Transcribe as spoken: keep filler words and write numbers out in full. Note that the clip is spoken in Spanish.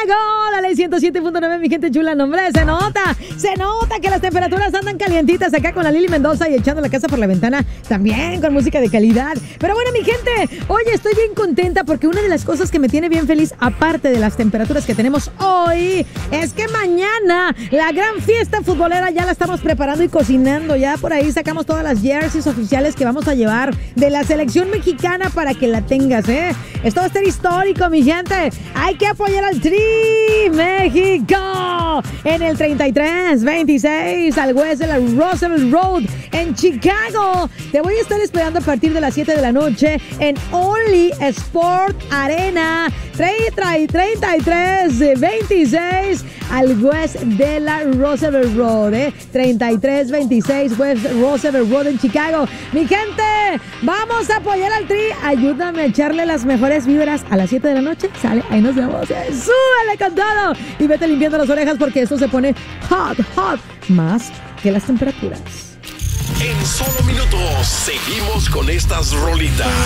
Chicago, la ley ciento siete punto nueve, mi gente chula, nombre, se nota, se nota que las temperaturas andan calientitas acá con la Lili Mendoza y echando la casa por la ventana, también con música de calidad. Pero bueno, mi gente, oye, estoy bien contenta porque una de las cosas que me tiene bien feliz, aparte de las temperaturas que tenemos hoy, es que mañana la gran fiesta futbolera ya la estamos preparando y cocinando. Ya por ahí sacamos todas las jerseys oficiales que vamos a llevar de la selección mexicana para que la tengas, ¿eh? Esto va a ser histórico, mi gente. Hay que apoyar al Tri México en el treinta y tres veintiséis al West de la Roosevelt Road en Chicago. Te voy a estar esperando a partir de las siete de la noche en Only Sport Arena, treinta y tres veintiséis al West de la Roosevelt Road, ¿eh? treinta y tres veintiséis West Roosevelt Road en Chicago. Mi gente, vamos a apoyar al Tri. Ayúdame a echarle las mejores vibras a las siete de la noche. Sale, ahí nos vemos. ¿eh? Súbele con todo y vete limpiando las orejas porque esto se pone hot, hot, más que las temperaturas. En solo minutos seguimos con estas rolitas.